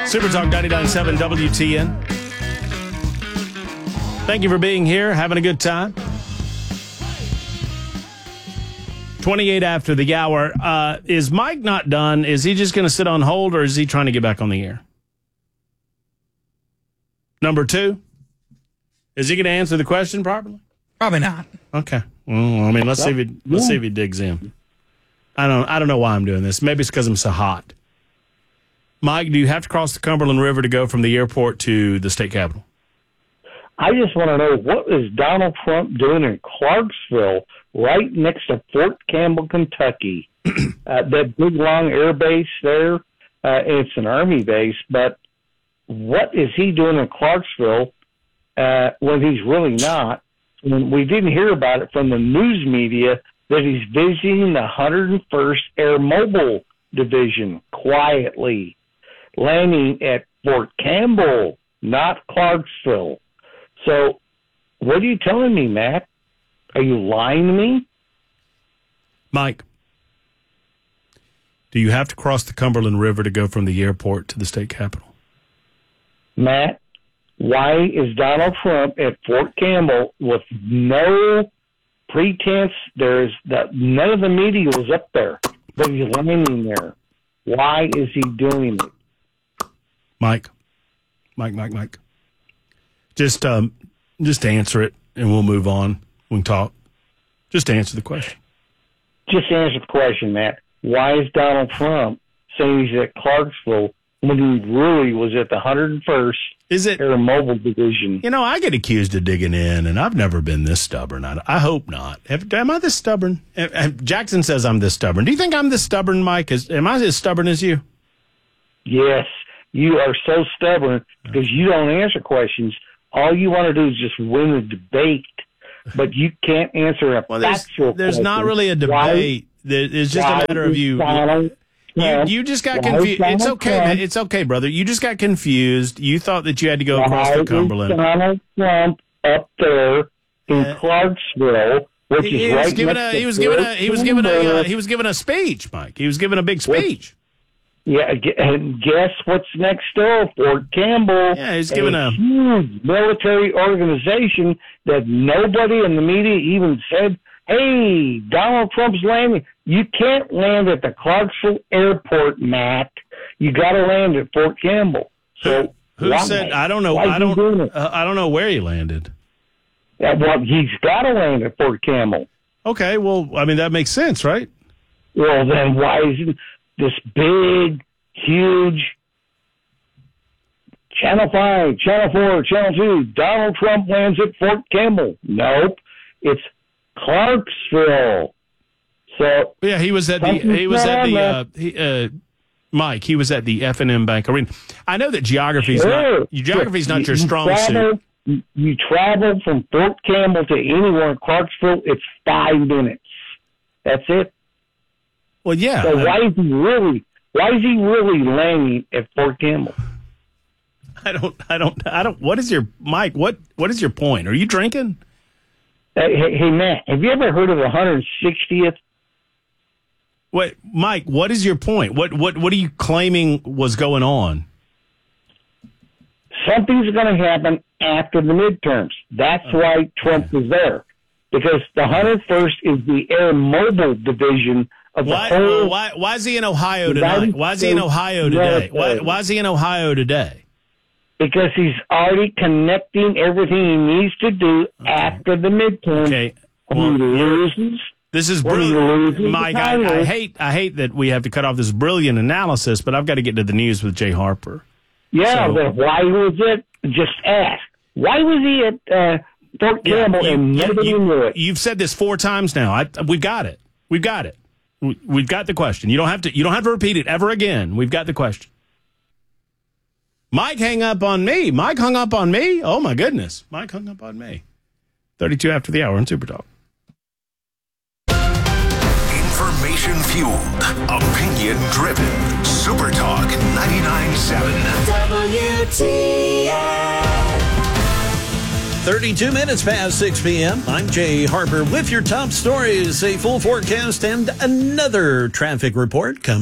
Super Talk 99.7 WTN. Thank you for being here, having a good time. 28 after the hour. Is Mike not done? Is he just going to sit on hold, or is he trying to get back on the air? Number two, is he going to answer the question properly? Probably not. Okay. Well, I mean, let's see if he digs in. I don't know why I'm doing this. Maybe it's because I'm so hot. Mike, do you have to cross the Cumberland River to go from the airport to the state capitol? I just want to know, what is Donald Trump doing in Clarksville, right next to Fort Campbell, Kentucky? That big, long air base there, it's an Army base, but what is he doing in Clarksville when he's really not? When we didn't hear about it from the news media that he's visiting the 101st Air Mobile Division quietly, landing at Fort Campbell, not Clarksville. So what are you telling me, Matt? Are you lying to me? Mike, do you have to cross the Cumberland River to go from the airport to the state capitol? Matt, why is Donald Trump at Fort Campbell with no pretense? None of the media was up there, but he's landing there. Why is he doing it? Mike. Just answer it, and we'll move on. We can talk. Just answer the question. Just answer the question, Matt. Why is Donald Trump saying he's at Clarksville when he really was at the 101st Air Mobile Division? You know, I get accused of digging in, and I've never been this stubborn. I hope not. Am I this stubborn? Jackson says I'm this stubborn. Do you think I'm this stubborn, Mike? Am I as stubborn as you? Yes, you are so stubborn because you don't answer questions. All you want to do is just win a debate, but you can't answer a factual question. There's not really a debate. It's just a matter of you. You just got confused. It's okay, man. It's okay, brother. You just got confused. You thought that you had to go across the Cumberland. Donald Trump up there in Clarksville, which is right next to he was giving a speech, Mike. He was giving a big speech. Yeah, and guess what's next door? Fort Campbell. Yeah, he's giving a huge military organization that nobody in the media even said, hey, Donald Trump's landing. You can't land at the Clarksville Airport, Matt. You got to land at Fort Campbell. So who said? I don't know. I don't know where he landed. Yeah, well, he's got to land at Fort Campbell. Okay, well, I mean that makes sense, right? Well, then why isn't this big, huge Channel 5, Channel 4, Channel 2, Donald Trump lands at Fort Campbell? Nope, it's Clarksville. So yeah, he was at Mike. He was at the F&M Bank Arena. I know that geography's not your strong suit. You travel from Fort Campbell to anywhere in Clarksville, it's 5 minutes. That's it. Well, yeah. So why is he really landing at Fort Campbell? I don't. What is your Mike? What is your point? Are you drinking? Hey, Matt, have you ever heard of the 160th? Wait, Mike, what is your point? What are you claiming was going on? Something's going to happen after the midterms. That's why Trump is there. Because the 101st is the Air Mobile Division of the whole... Why is he in Ohio tonight? Why is he in Ohio today? Why is he in Ohio today? Because he's already connecting everything he needs to do after the midterms. Okay. Well, he loses. This is brilliant, Mike. I hate that we have to cut off this brilliant analysis, but I've got to get to the news with Jay Harper. Yeah, but why was it? Just ask. Why was he at Fort Campbell and nobody knew it? You've said this 4 times now. We've got it. We've got it. We've got the question. You don't have to repeat it ever again. We've got the question. Mike hung up on me. Mike hung up on me. Oh my goodness. Mike hung up on me. 32 after the hour on Super Talk. Information fueled, opinion driven. Super Talk 99.7 WTN. 32 minutes past 6 p.m. I'm Jay Harper with your top stories, a full forecast, and another traffic report coming up.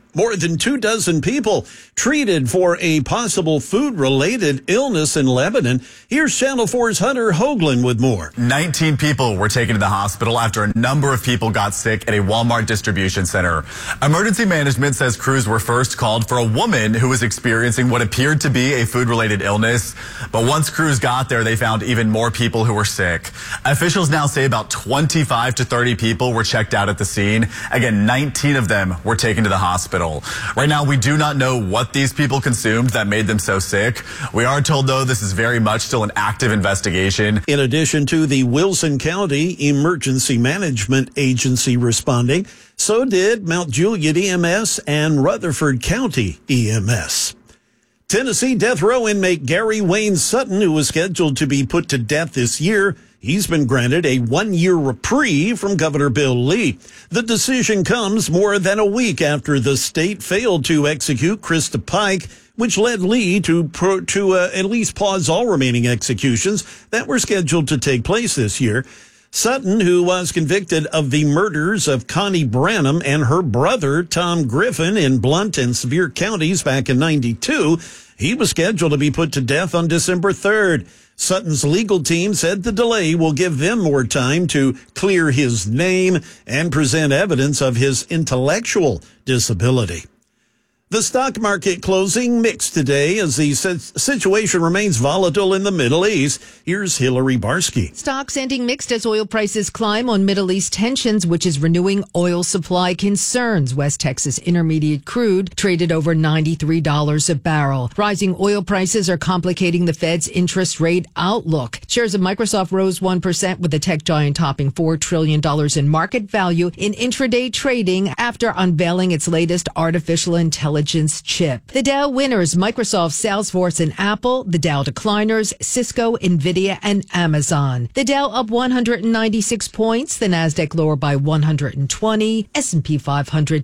More than 24 people treated for a possible food-related illness in Lebanon. Here's Channel 4's Hunter Hoagland with more. 19 people were taken to the hospital after a number of people got sick at a Walmart distribution center. Emergency management says crews were first called for a woman who was experiencing what appeared to be a food-related illness. But once crews got there, they found even more people who were sick. Officials now say about 25 to 30 people were checked out at the scene. Again, 19 of them were taken to the hospital. Right now, we do not know what these people consumed that made them so sick. We are told, though, this is very much still an active investigation. In addition to the Wilson County Emergency Management Agency responding, so did Mount Juliet EMS and Rutherford County EMS. Tennessee death row inmate Gary Wayne Sutton, who was scheduled to be put to death this year, he's been granted a 1-year reprieve from Governor Bill Lee. The decision comes more than a week after the state failed to execute Krista Pike, which led Lee to at least pause all remaining executions that were scheduled to take place this year. Sutton, who was convicted of the murders of Connie Branham and her brother Tom Griffin in Blount and Sevier counties back in '92, he was scheduled to be put to death on December 3rd. Sutton's legal team said the delay will give them more time to clear his name and present evidence of his intellectual disability. The stock market closing mixed today as the situation remains volatile in the Middle East. Here's Hillary Barsky. Stocks ending mixed as oil prices climb on Middle East tensions, which is renewing oil supply concerns. West Texas Intermediate crude traded over $93 a barrel. Rising oil prices are complicating the Fed's interest rate outlook. Shares of Microsoft rose 1%, with the tech giant topping $4 trillion in market value in intraday trading after unveiling its latest artificial intelligence chip. The Dow winners, Microsoft, Salesforce, and Apple. The Dow decliners, Cisco, Nvidia, and Amazon. The Dow up 196 points. The Nasdaq lower by 120. S&P 500